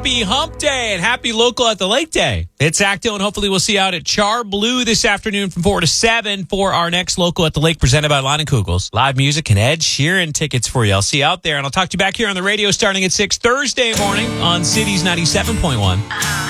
happy hump day and happy local at the lake day. It's Acto, and hopefully we'll see you out at Char Blue this afternoon from 4 to 7 for our next local at the lake presented by Leinenkugels. Live music and Ed Sheeran tickets for you. I'll see you out there, and I'll talk to you back here on the radio starting at 6 Thursday morning on Cities 97.1.